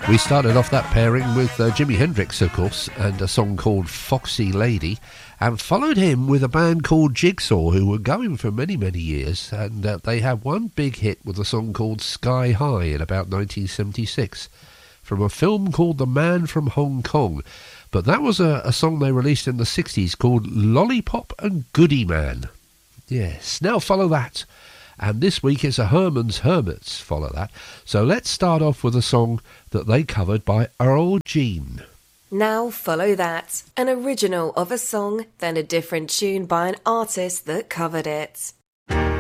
We started off that pairing with Jimi Hendrix, of course, and a song called Foxy Lady, and followed him with a band called Jigsaw, who were going for many, many years, and they had one big hit with a song called Sky High in about 1976, from a film called The Man from Hong Kong. But that was a song they released in the 60s called Lollipop and Goody Man. Yes, now follow that. And this week is a Herman's Hermits, follow that. So let's start off with a song that they covered by Earl Jean. Now follow that. An original of a song, then a different tune by an artist that covered it.